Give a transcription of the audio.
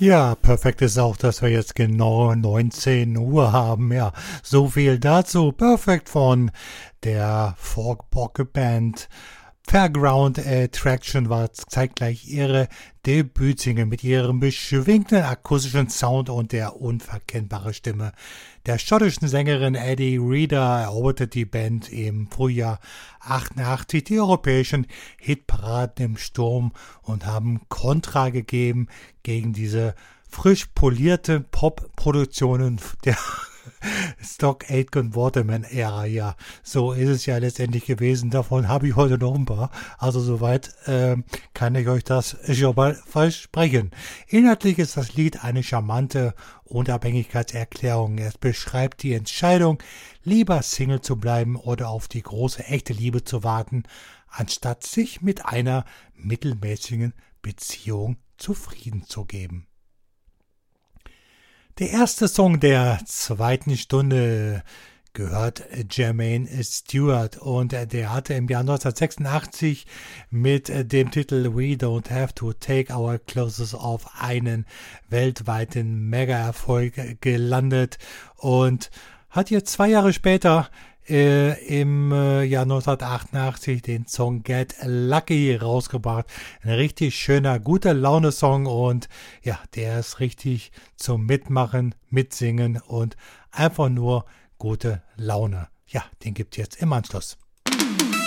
Ja, perfekt ist auch, dass wir jetzt genau 19 Uhr haben. Ja, so viel dazu. Perfekt von der Folk-Band Fairground Attraction war zeitgleich ihre Debütsingle mit ihrem beschwingten akustischen Sound und der unverkennbaren Stimme der schottischen Sängerin Eddie Reader eroberte die Band im Frühjahr 88 die europäischen Hitparaden im Sturm und haben Kontra gegeben gegen diese frisch polierte Pop-Produktionen der Stock Aitken Waterman Ära, ja, so ist es ja letztendlich gewesen. Davon habe ich heute noch ein paar. Also soweit kann ich euch das schon mal versprechen. Inhaltlich ist das Lied eine charmante Unabhängigkeitserklärung. Es beschreibt die Entscheidung, lieber Single zu bleiben oder auf die große echte Liebe zu warten, anstatt sich mit einer mittelmäßigen Beziehung zufrieden zu geben. Der erste Song der zweiten Stunde gehört Jermaine Stewart und der hatte im Jahr 1986 mit dem Titel We Don't Have to Take Our Clothes Off einen weltweiten Mega-Erfolg gelandet und hat jetzt 2 Jahre später im Jahr 1988 den Song Get Lucky rausgebracht. Ein richtig schöner, guter Laune-Song und ja, der ist richtig zum Mitmachen, Mitsingen und einfach nur gute Laune. Ja, den gibt's jetzt im Anschluss.